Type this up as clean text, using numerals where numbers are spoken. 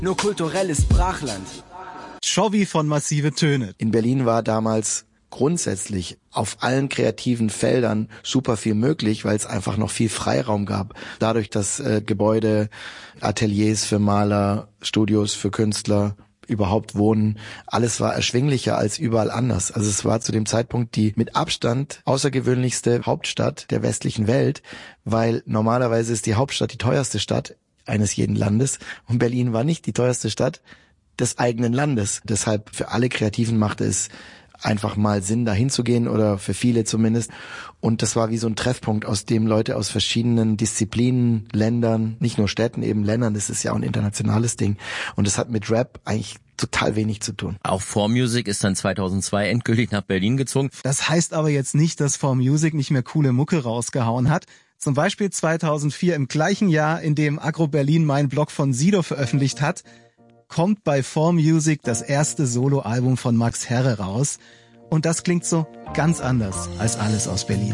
Nur kulturelles Brachland. Chovy von Massive Töne. In Berlin war damals grundsätzlich auf allen kreativen Feldern super viel möglich, weil es einfach noch viel Freiraum gab. Dadurch, dass Gebäude, Ateliers für Maler, Studios für Künstler, überhaupt Wohnen, alles war erschwinglicher als überall anders. Also es war zu dem Zeitpunkt die mit Abstand außergewöhnlichste Hauptstadt der westlichen Welt, weil normalerweise ist die Hauptstadt die teuerste Stadt eines jeden Landes und Berlin war nicht die teuerste Stadt des eigenen Landes. Deshalb für alle Kreativen machte es einfach mal Sinn, da hinzugehen oder für viele zumindest. Und das war wie so ein Treffpunkt, aus dem Leute aus verschiedenen Disziplinen, Ländern, nicht nur Städten, eben Ländern, das ist ja auch ein internationales Ding. Und das hat mit Rap eigentlich total wenig zu tun. Auch 4Music ist dann 2002 endgültig nach Berlin gezogen. Das heißt aber jetzt nicht, dass 4Music nicht mehr coole Mucke rausgehauen hat. Zum Beispiel 2004 im gleichen Jahr, in dem Agro Berlin meinen Blog von Sido veröffentlicht hat, kommt bei 4Music das erste Soloalbum von Max Herre raus. Und das klingt so ganz anders als alles aus Berlin.